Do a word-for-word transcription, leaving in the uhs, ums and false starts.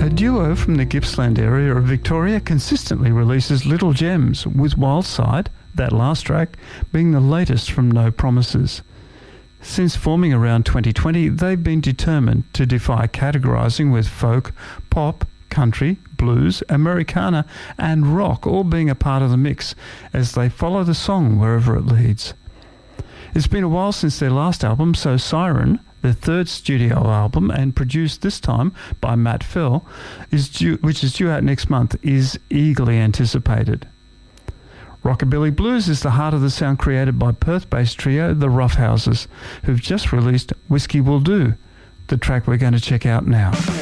duo from the Gippsland area of Victoria consistently releases little gems, with Wildside, that last track, being the latest from No Promises. Since forming around twenty twenty, they've been determined to defy categorising, with folk, pop, country, blues, Americana and rock all being a part of the mix as they follow the song wherever it leads. It's been a while since their last album, so Siren, their third studio album and produced this time by Matt Fell, is due, which is due out next month, is eagerly anticipated. Rockabilly Blues is the heart of the sound created by Perth-based trio The Roughhouses, who've just released Whiskey Will Do, the track we're going to check out now.